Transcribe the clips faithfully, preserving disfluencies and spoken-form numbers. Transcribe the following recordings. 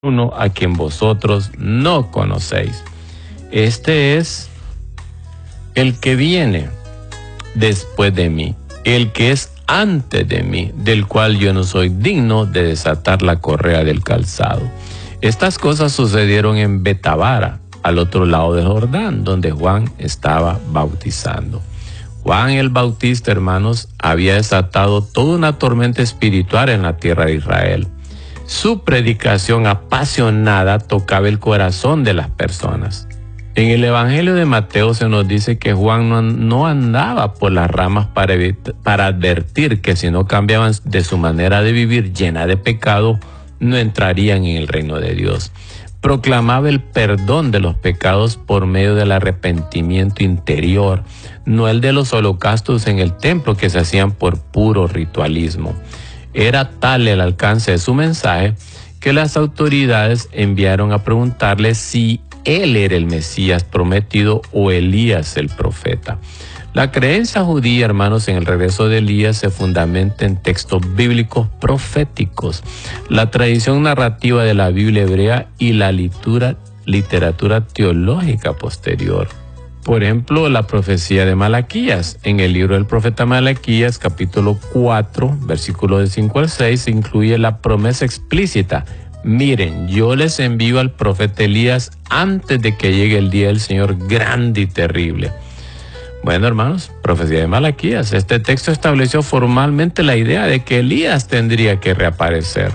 uno a quien vosotros no conocéis. Este es el que viene después de mí, el que es antes de mí, del cual yo no soy digno de desatar la correa del calzado. Estas cosas sucedieron en Betabara, al otro lado del Jordán, donde Juan estaba bautizando. Juan el Bautista, hermanos, había desatado toda una tormenta espiritual en la tierra de Israel. Su predicación apasionada tocaba el corazón de las personas. En el Evangelio de Mateo se nos dice que Juan no, no andaba por las ramas para, evitar, para advertir que si no cambiaban de su manera de vivir llena de pecado, no entrarían en el reino de Dios. Proclamaba el perdón de los pecados por medio del arrepentimiento interior, no el de los holocaustos en el templo que se hacían por puro ritualismo. Era tal el alcance de su mensaje que las autoridades enviaron a preguntarle si él era el Mesías prometido o Elías el profeta. La creencia judía, hermanos, en el regreso de Elías se fundamenta en textos bíblicos proféticos, la tradición narrativa de la Biblia hebrea y la literatura, literatura teológica posterior. Por ejemplo, la profecía de Malaquías. En el libro del profeta Malaquías, capítulo cuatro, versículos de cinco al seis, se incluye la promesa explícita: miren, yo les envío al profeta Elías antes de que llegue el día del Señor grande y terrible. Bueno, hermanos, profecía de Malaquías. Este texto estableció formalmente la idea de que Elías tendría que reaparecer.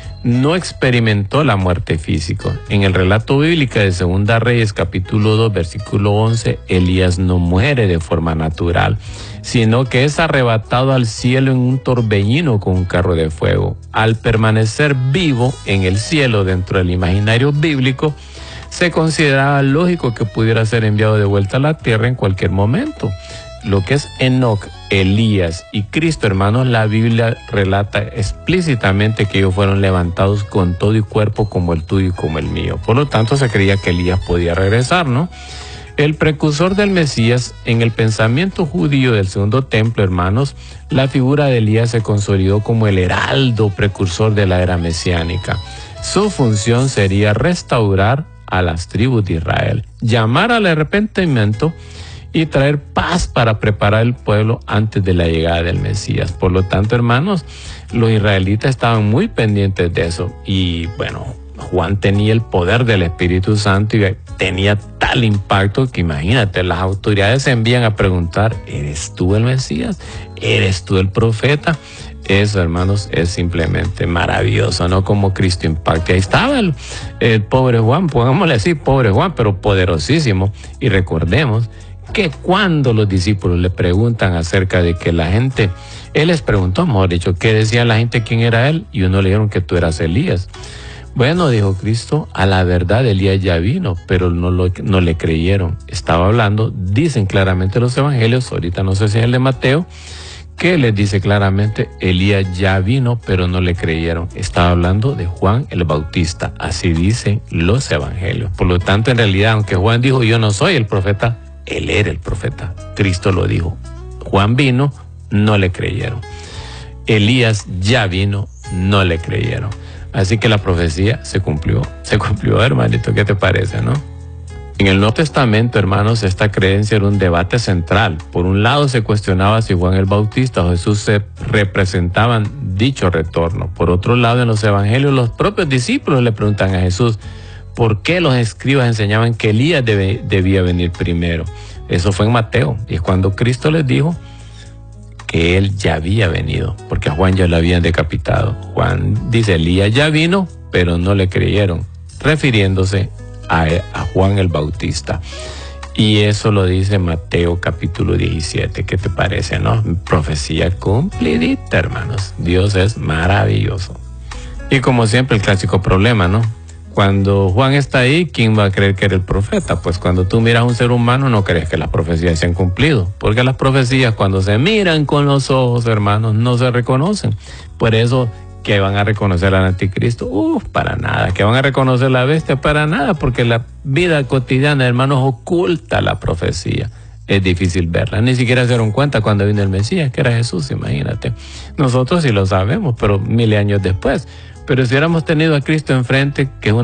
No experimentó la muerte física. En el relato bíblico de Segunda Reyes, capítulo dos, versículo once, Elías no muere de forma natural, sino que es arrebatado al cielo en un torbellino con un carro de fuego. Al permanecer vivo en el cielo dentro del imaginario bíblico, se consideraba lógico que pudiera ser enviado de vuelta a la tierra en cualquier momento. Lo que es Enoc, Elías y Cristo, hermanos, la Biblia relata explícitamente que ellos fueron levantados con todo y cuerpo como el tuyo y como el mío. Por lo tanto, se creía que Elías podía regresar, ¿no? El precursor del Mesías, en el pensamiento judío del segundo templo, hermanos, la figura de Elías se consolidó como el heraldo precursor de la era mesiánica. Su función sería restaurar a las tribus de Israel, llamar al arrepentimiento y traer paz para preparar el pueblo antes de la llegada del Mesías. Por lo tanto, hermanos, los israelitas estaban muy pendientes de eso. Y bueno, Juan tenía el poder del Espíritu Santo y tenía tal impacto que imagínate, las autoridades se envían a preguntar: ¿eres tú el Mesías? ¿Eres tú el profeta? Eso, hermanos, es simplemente maravilloso, ¿no? Como Cristo impacta. Ahí estaba el, el pobre Juan, pongámosle así, pobre Juan, pero poderosísimo. Y recordemos que cuando los discípulos le preguntan acerca de que la gente, él les preguntó, mejor dicho, ¿qué decía la gente quién era él? Y uno le dijeron que tú eras Elías. Bueno, dijo Cristo, a la verdad Elías ya vino, pero no, lo, no le creyeron. Estaba hablando, dicen claramente los evangelios, ahorita no sé si es el de Mateo, que les dice claramente, Elías ya vino, pero no le creyeron. Estaba hablando de Juan el Bautista, así dicen los evangelios. Por lo tanto, en realidad, aunque Juan dijo, yo no soy el profeta, él era el profeta. Cristo lo dijo. Juan vino, no le creyeron. Elías ya vino, no le creyeron. Así que la profecía se cumplió. Se cumplió, hermanito, ¿qué te parece, no? En el Nuevo Testamento, hermanos, esta creencia era un debate central. Por un lado se cuestionaba si Juan el Bautista o Jesús se representaban dicho retorno. Por otro lado, en los evangelios, los propios discípulos le preguntan a Jesús por qué los escribas enseñaban que Elías debe, debía venir primero. Eso fue en Mateo, y es cuando Cristo les dijo que él ya había venido, porque a Juan ya lo habían decapitado. Juan dice, Elías ya vino, pero no le creyeron, refiriéndose a, a Juan el Bautista. Y eso lo dice Mateo capítulo diecisiete. ¿Qué te parece, no? Profecía cumplidita, hermanos. Dios es maravilloso. Y como siempre, el clásico problema, ¿no? Cuando Juan está ahí, ¿quién va a creer que era el profeta? Pues cuando tú miras a un ser humano, no crees que las profecías se han cumplido. Porque las profecías, cuando se miran con los ojos, hermanos, no se reconocen. Por eso, que van a reconocer al anticristo, uff, para nada. Que van a reconocer la bestia, para nada, porque la vida cotidiana, hermanos, oculta la profecía. Es difícil verla, ni siquiera se dieron cuenta cuando vino el Mesías, que era Jesús, imagínate. Nosotros sí lo sabemos, pero mil años después. Pero si hubiéramos tenido a Cristo enfrente, que es una